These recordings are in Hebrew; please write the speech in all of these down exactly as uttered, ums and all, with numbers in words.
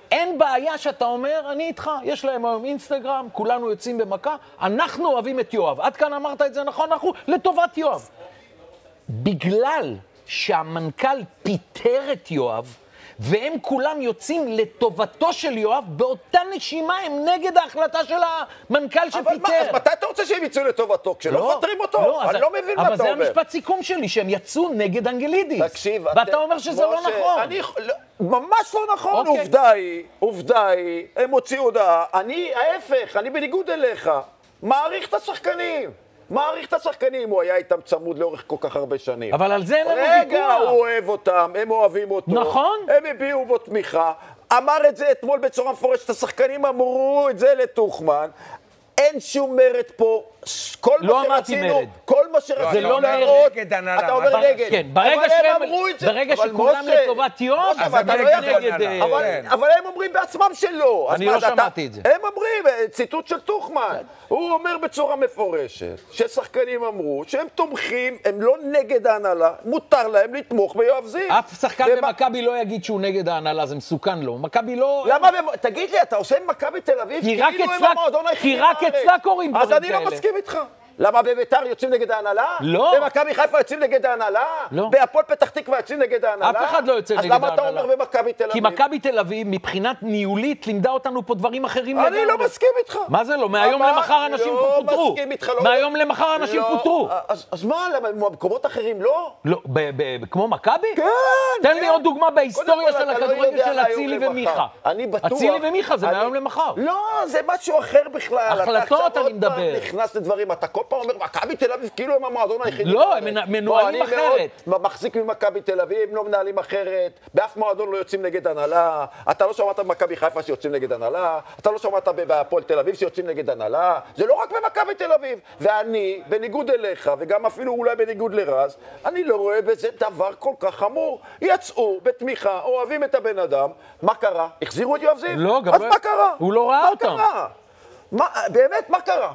אין בעיה שאתה אומר, אני איתך, יש להם היום אינסטגרם, כולנו יוצאים במכה, אנחנו אוהבים את יואב. עד כאן אמרת את זה נכון, אנחנו לטובת יואב. בגלל שהמנכ"ל פיטר את יואב, והם כולם יוצאים לטובתו של יואב, באותה נשימה הם נגד ההחלטה של המנכ"ל שפיטר. אבל מה, אז מתי אתה רוצה שהם יצאו לטובתו? כשלא מפטרים אותו? לא, אני לא מבין מה אתה אומר. אבל זה המשפט סיכום שלי, שהם יצאו נגד אנגלידיס. תקשיב, ואתה אומר שזה לא נכון. אני, ממש לא נכון. עובדה היא, עובדה היא, הם הוציאו הודעה. אני, ההפך, אני בניגוד אליך, מעריך את השחקנים. מעריך את השחקנים, הוא היה איתם צמוד לאורך כל כך הרבה שנים. אבל על זה אין לנו ויכוח. רגע, הוא אוהב אותם, הם אוהבים אותו. נכון. הם הביאו בו תמיכה. אמר את זה אתמול בצורה מפורשת, השחקנים אמרו את זה לטוחמן. אין שום מרד פה. כל לא מה שרצינו, כל מה שרצינו, זה לא להראות, נגד הנהלה. אתה אומר נגד. כן, ברגע שהם אמרו את זה, ברגע שכולם לטובת יואב, אז אתה לא נגד. אבל הם אומרים בעצמם שלא. אני לא שמעתי את זה. הם אומרים, ציטוט של טוחמן, הוא אומר בצורה מפורשת, ששחקנים אמרו שהם תומכים, הם לא נגד ההנהלה, מותר להם לתמוך ביואב זיו. אף שחקן במכבי לא יגיד שהוא נגד ההנהלה, זה מסוכן לו. מכבי לא... למה? תגיד לי, אתה עושה עם מכבי תל אביב, כאילו הם המועדון היחידי בארץ. כי רק אצלה קוראים דברים אז אני לא מסכים איתך. למה בביתר יוצאים נגד ההנהלה? לא. במכבי חיפה יוצאים נגד ההנהלה? לא. בהפועל פתח תקווה יוצאים נגד ההנהלה? אף אחד לא יוצא נגד ההנהלה. אז למה אתה אומר במכבי תל אביב? כי מכבי תל אביב, מבחינת ניהולית, לימדה אותנו פה דברים אחרים. אני לא מסכים איתך. מה זה לא? מהיום למחר אנשים פוטרו. לא מסכים איתך. מהיום למחר אנשים פוטרו. אז מה, למה במקומות אחרים לא? לא, כמו מכבי? כן. תן לי עוד דוגמה בהיסטוריה של הכדורגל של אצילי ומיכה. אני בטוח. אצילי ומיכה זה מהיום למחר. לא, זה משהו אחר בכלל. החלטות אני מדבר. נכנס לדברים, אתה כל פעם אומר, מכבי תל אביב, כאילו הם המועדון היחידי. לא, הם מנוהלים אחרת. אני מחזיק ממכבי תל אביב, הם לא מנהלים אחרת. באף מועדון לא יוצאים נגד הנהלה. אתה לא שמעת במכבי חיפה שיוצאים נגד הנהלה. אתה לא שמעת בהפועל תל אביב שיוצאים נגד הנהלה. זה לא רק במכבי תל אביב. ואני, בניגוד אליך, וגם אפילו אולי בניגוד לרז, אני לא רואה בזה דבר כל כך חמור. יצאו בתמיכה, אוהבים את הבן אדם. מה קרה? החזירו את יואב זיו? לא, גם אז מה קרה? הוא לא ראה אותם. מה קרה? באמת, מה קרה?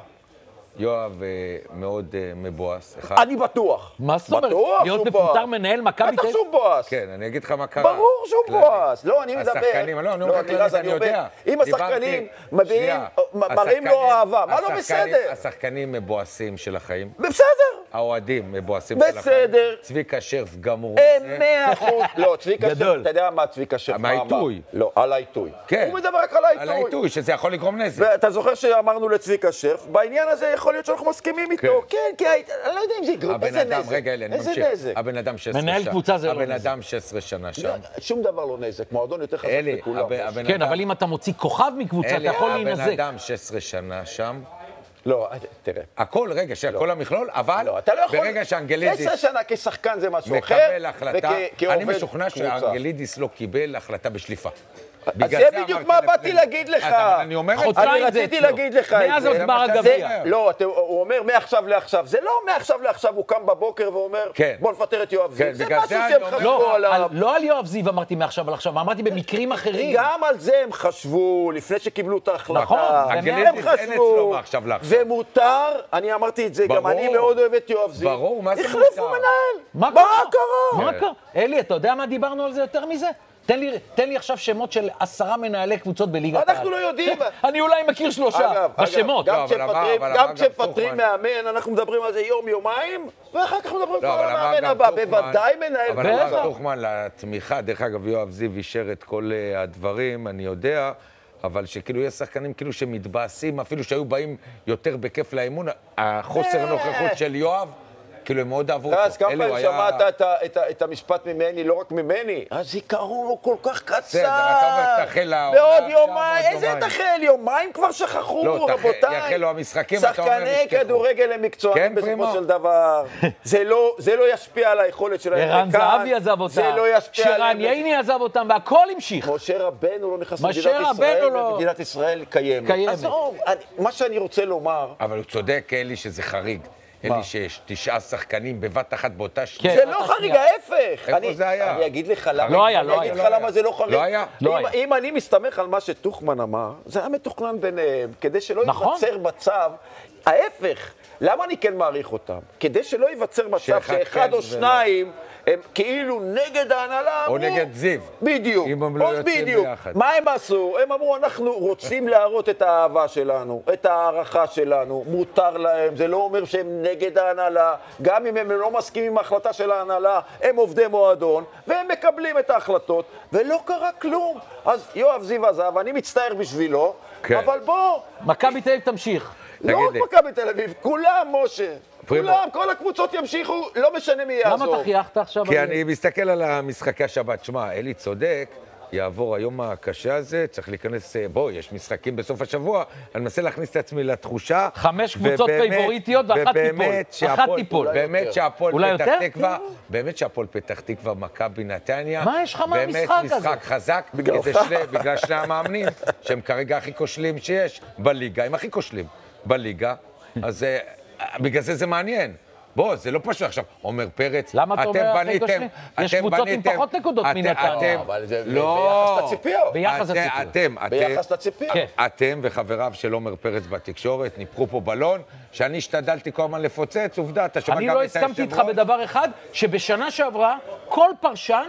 יואב מאוד מבואס. אני בטוח. מה זאת אומרת? להיות מפוטר מנהל מכבי תל אביב? בטח שהוא בואס. כן, אני אגיד לך מה קרה. ברור שהוא בואס. לא, אני מדבר. השחקנים, לא, אני אומר כללית, אני יודע. אם השחקנים מביאים, מראים לו אהבה, מה לא בסדר? השחקנים מבואסים של החיים. בסדר. האוהדים מבואסים של החיים. בסדר. צביקה שרף גמור. מאה אחוז. לא, צביקה שרף, אתה יודע מה צביקה שרף? מהעיתוי. לא, על העיתוי. כן. הוא מדבר רק על העיתוי. על העיתוי, שזה יכול לגרום נזק. ואתה זוכר שאמרנו לצביקה שרף, בעניין הזה יכול להיות שאנחנו מסכימים איתו. כן, כי אני לא יודע אם זה יגרום, איזה נזק. רגע, אלי, אני ממשיך. הבן אדם שש עשרה שנה. מנהל קבוצה זה לא נזק. הבן אדם שש עשרה שנה שם. שום דבר לא נזק, מועדון יותר חזק לכולם. כן, אבל אם אתה מוציא כוכב מקבוצה, אתה יכול להינזק. הבן אדם שש עשרה שנה שם. לא, תראה. הכל, רגע, שהכל המכלול, אבל ברגע שאנגלידיס... עשר שנה כשחקן זה משהו אחר. מקבל החלטה, אני משוכנע שאנגלידיס לא קיבל החלטה בשליפה. אז זה בדיוק מה באתי להגיד לך. אני אומר את זה. אני רציתי להגיד לך את זה. מאז הגמר הגביע. לא, הוא אומר מעכשיו לעכשיו. זה לא מעכשיו לעכשיו, הוא קם בבוקר ואומר, בוא נפטר את יואב זיו. זה משהו שהם חשבו עליו. לא על יואב זיו אמרתי מעכשיו לעכשיו, אמרתי במקרים אחרים. גם על זה הם חשבו, לפני שקיבלו את ההחלטה. נכון. אנגלידיס אין אצלו מעכשיו לעכשיו. ומותר, אני אמרתי את זה, גם אני מאוד אוהב את יואב זיו. ברור, מה זה מותר? החליפו מנהל. מה קרה? מה קרה? אלי, אתה יודע מה דיברנו על זה יותר מזה? תן לי, תן לי עכשיו שמות של עשרה מנהלי קבוצות בליגת העל. אנחנו לא יודעים. אני אולי מכיר שלושה בשמות. גם כשמפטרים מאמן, אנחנו מדברים על זה יום, יומיים, ואחר כך מדברים כבר על המאמן הבא. בוודאי מנהל. אבל אמר טוחמן לתמיכה, דרך אגב, יואב זיו אישר את כל הדברים, אני יודע, אבל שכאילו יש שחקנים כאילו שמתבאסים, אפילו שהיו באים יותר בכיף לאימון, החוסר נוכחות של יואב, כאילו הם מאוד אהבו אותו. אז כמה פעמים שמעת את המשפט ממני, לא רק ממני, הזיכרון הוא כל כך קצר. אתה אומר, תחל העונה. בעוד יומיים, איזה תחל? יומיים כבר שכחו, רבותיי. יחל לו המשחקים, אתה אומר, שחקני כדורגל הם מקצוענים בסופו של דבר. זה לא ישפיע על היכולת שלהם. ערן זהבי עזב אותם. זה לא ישפיע עליהם. שרן ייני עזב אותם, והכל המשיך. משה רבנו לא נכנס למדינת ישראל, ומדינת ישראל קיימת. עזוב, מה שאני רוצה לומר... אבל הוא צודק, אלי, שזה חריג. אלי שיש תשעה שחקנים בבת אחת באותה שנייה. זה לא חריג, ההפך. איפה זה היה? אני אגיד לך למה. לא היה, לא היה. אני אגיד לך למה זה לא חריג. לא היה? לא היה. אם אני מסתמך על מה שטוחמן אמר, זה היה מתוכנן ביניהם, כדי שלא ייווצר מצב, ההפך. למה אני כן מעריך אותם? כדי שלא ייווצר מצב שאחד או שניים הם כאילו נגד ההנהלה, או אמרו... נגד זיו. בדיוק. אם הם לא עוד יוצאים בדיוק. ביחד. מה הם עשו? הם אמרו, אנחנו רוצים להראות את האהבה שלנו, את הערכה שלנו, מותר להם, זה לא אומר שהם נגד ההנהלה, גם אם הם לא מסכימים עם ההחלטה של ההנהלה, הם עובדי מועדון, והם מקבלים את ההחלטות, ולא קרה כלום. אז יואב זיו עזב, אני מצטער בשבילו, כן. אבל בוא... מכבי תל אביב תמשיך. לא רק לי. מכבי תל אביב, כולם, משה. פרימו. כולם, כל הקבוצות ימשיכו, לא משנה מי יעזוב. למה אתה חייכת עכשיו? כי על- אני מסתכל על המשחקי השבת. שמע, אלי צודק, יעבור היום הקשה הזה, צריך להיכנס, בוא, יש משחקים בסוף השבוע, אני מנסה להכניס את עצמי לתחושה. חמש קבוצות ובאמת- פייבוריטיות ואחת ובאמת תיפול. אחת שהפועל- תיפול. באמת שהפועל אולי פתח יותר? תקווה, באמת שהפועל פתח תקווה, מכבי נתניה. מה יש לך מהמשחק באמת הזה? משחק חזק, כי זה שני- בגלל שני המאמנים, שהם כרגע הכי כושלים שיש בליגה, הם הכי כושלים בליגה, אז אה, בגלל זה זה מעניין. בוא, זה לא פשוט עכשיו, עומר פרץ, למה אתה אתם אומר הכי בניתם, כושלים? יש אתם קבוצות עם בניתם, פחות נקודות אתם- מנתניה. אתם- אבל זה לא. ביחס לציפיות. ביחס אתם- לציפיות. אתם, אתם, ביחס לציפיות. כן. אתם וחבריו של עומר פרץ בתקשורת ניפחו פה בלון, שאני השתדלתי כל הזמן לפוצץ, עובדה, אתה שומע אני גם לא את הסכמתי איתך היושב-ראש. בדבר אחד, שבשנה שעברה כל פרשן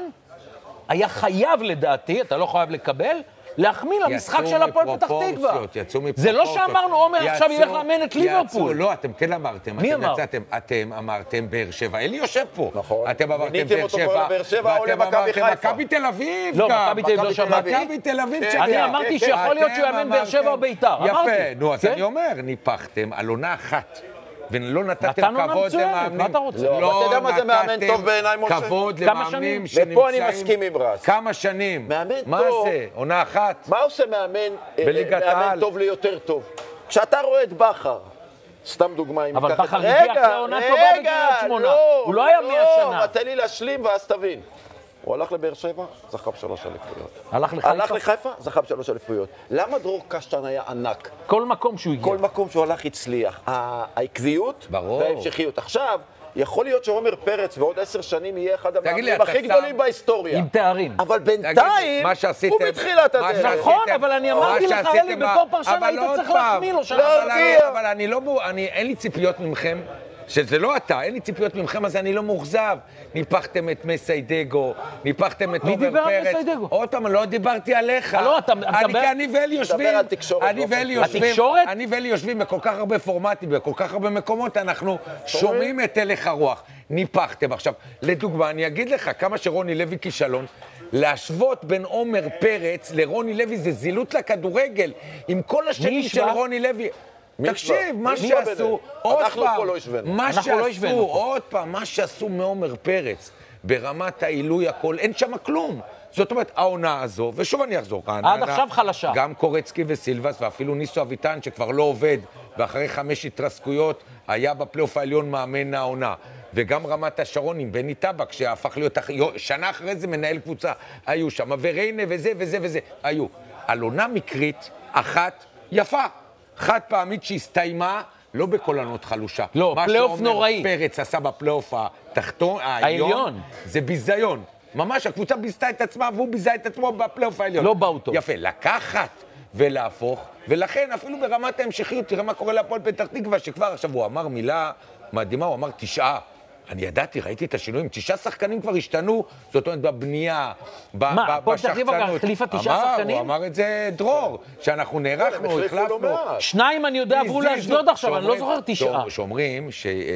היה חייב לדעתי, אתה לא חייב לקבל, להחמיא למשחק יצאו של הפועל פתח מפרופורציות, תקווה. יצאו מפרופורציות. זה לא שאמרנו, עומר עכשיו יצאו- ילך לאמן את יצאו, ליברפול. לא, אתם כן אמרתם. מי אתם אמר? יצאתם, אתם אמרתם באר שבע. אלי יושב פה. נכון. אתם אמרתם מיניתם באר אותו שבע. לבאר שבע או ואתם למכבי אמרתם חיפה. מכבי תל אביב לא, גם. מכבי תל אביב לא מכבי תל שמעתי. מכבי תל אביב כן, שגם. אני כן, אמרתי כן, שיכול להיות אתם שהוא יאמן באר אמרתם- שבע או ביתר. אמרתי. יפה, נו, אז כן? אני אומר, ניפחתם על עונה אחת. ולא נתתם נתנו עונה כבוד מצוינת, למאמנים. מה אתה רוצה? לא, אבל אתה יודע מה זה מאמן טוב בעיניי, משה? כבוד כמה למאמנים שנים? שנמצאים... ופה אני מסכים עם רז. כמה שנים? מאמן מה טוב. זה? עונה אחת? מה עושה מאמן, אה, בליגת מאמן העל? טוב ליותר טוב? כשאתה רואה את בכר, סתם דוגמה, אם אבל ניקח את- בכר הגיע אחרי עונה טובה בקריית שמונה. הוא לא היה מאה שנה. לא, תן לי להשלים ואז תבין. הוא הלך לבאר שבע, זכה בשלוש אליפויות. הלך לחיפה? הלך לחיפה, זכה בשלוש אליפויות. למה דרור קשטן היה ענק? כל מקום שהוא הגיע. כל מקום שהוא הלך הצליח. ה- העקביות ברור. וההמשכיות. עכשיו, יכול להיות שעומר פרץ בעוד עשר שנים יהיה אחד תגיד לי, המאמנים אתה הכי סתם- גדולים בהיסטוריה. עם תארים. אבל תגיד, בינתיים, מה הוא שעשיתם- בתחילת מה הדרך. שעשיתם- נכון, אבל אני אמרתי מה לך, שעשיתם אלי, ב- בתור פרשן אבל היית עוד צריך פעם, להחמיא לו שנה. לא, אבל הרגיע. אני- אבל אני לא, מו- אני, אין לי ציפיות מכם, שזה לא אתה, אין לי ציפיות מכם, אז אני לא מאוכזב. ניפחתם את מסיידגו, ניפחתם את מי עומר דיבר על פרץ. מסיידגו? עוד פעם, לא דיברתי עליך. לא, אתה- אתה אני, מדבר- כי אני ואלי יושבים, על תקשורת אני באופן ואלי כללי. יושבים, התקשורת? אני ואלי יושבים בכל כך הרבה פורמטים, בכל כך הרבה מקומות, אנחנו שומעים את הלך הרוח. ניפחתם. עכשיו, לדוגמה, אני אגיד לך, כמה שרוני לוי כישלון, להשוות בין עומר פרץ לרוני לוי זה זילות לכדורגל. עם כל השנים של השווה? רוני לוי. מי תקשיב, השווה? מה מי השווה שעשו, ביניהם? עוד אנחנו פעם, פה לא השווינו. מה אנחנו לא השווינו שעשו, פה. עוד פעם, מה שעשו מעומר פרץ, ברמת העילוי הכל, אין שם כלום. זאת אומרת, העונה הזו, ושוב אני אחזור, עד עכשיו חלשה. גם קורצקי וסילבס, ואפילו ניסו אביטן, שכבר לא עובד, ואחרי חמש התרסקויות, היה בפלייאוף העליון מאמן העונה. וגם רמת השרון עם בני טבק, שהפך להיות שנה אחרי זה מנהל קבוצה, היו שם, וריינה וזה וזה וזה, היו. על עונה מקרית, אחת, יפה, חד פעמית שהסתיימה, לא בכל עונות חלושה. לא, פלייאוף נוראי. מה שעומר פרץ עשה בפלייאוף התחתון, העליון, העליון. זה ביזיון. ממש, הקבוצה ביזתה את עצמה, והוא ביזה את עצמו בפלייאוף העליון. לא באו טוב. יפה, לקחת ולהפוך, ולכן אפילו ברמת ההמשכיות, תראה מה קורה להפועל פתח תקווה, שכבר עכשיו הוא אמר מילה מדהימה, הוא אמר תשעה. אני ידעתי, ראיתי את השינויים, תשעה שחקנים כבר השתנו, זאת אומרת, בבנייה, ב- מה, ב- הפועל פתח תקווה בשחצנות. החליפה תשעה אמר, שחקנים? הוא אמר את זה דרור, שאנחנו נערכנו, הם החליפו לא החלפנו. מעט. שניים אני יודע עברו הזיזו. לאשדוד עכשיו, אני לא שאומרים- זוכר תשעה. שאומרים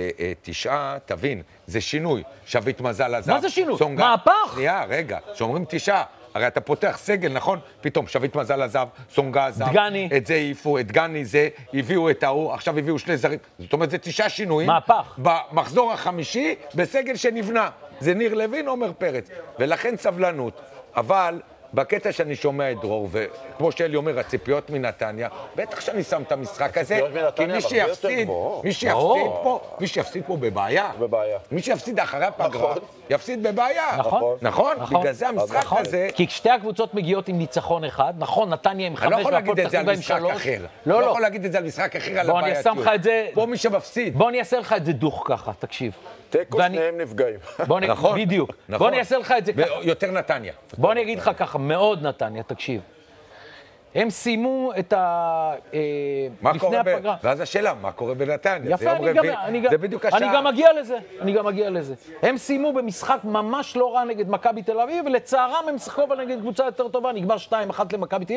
שתשעה, תבין, זה שינוי. שביט מזל עזב. מה זה שינוי? סונגה- מהפך? שנייה, רגע, שאומרים תשעה. הרי אתה פותח סגל, נכון? פתאום שביט מזל עזב, סונגה עזב. דגני. את זה העיפו, את דגני זה, הביאו את ההוא, עכשיו הביאו שני זרים. זאת אומרת, זה תשעה שינויים. מהפך. במחזור החמישי, בסגל שנבנה. זה ניר לוין, עומר פרץ. ולכן סבלנות. אבל בקטע שאני שומע את דרור, וכמו שאלי אומר, הציפיות מנתניה, בטח שאני שם את המשחק הזה, הציפיות מנתניה כי מי הרבה יותר שיפסיד, גבוהות. מי שיפסיד פה, מי שיפסיד פה בבעיה. בבעיה. מי שיפסיד אחרי הפגרה, נכון. יפסיד בבעיה. נכון. נכון? נכון. בגלל זה המשחק נכון. הזה... כי שתי הקבוצות מגיעות עם ניצחון אחד, נכון, נתניה עם אני חמש לא יכול והפועל להגיד את פתח זה על תקווה עם משחק שלוש. אחר. לא, לא לא. יכול להגיד את זה על משחק אחר, על בוא, אני הבעייתיות. שם לך את זה- פה מי שמפסיד. בוא אני אעשה לך את זה דוך ככה, תקשיב. תיקו ואני- שניהם נפגעים. בוא אני... נכון. בדיוק. נכון. בוא אני אעשה לך את זה ככה. ויותר נתניה. בוא אני אגיד לך ככה, מאוד נתניה, תקשיב. הם סיימו את ה... מה לפני קורה ב... הפגרה. ואז השאלה, מה קורה בנתניה? יפה, אני גם, אני, זה בדיוק השעה. אני גם מגיע לזה, אני גם מגיע לזה. הם סיימו במשחק ממש לא רע נגד מכבי תל אביב, ולצערם הם שיחקו נגד קבוצה יותר טובה, נגמר שתיים אחת למכבי תל אביב.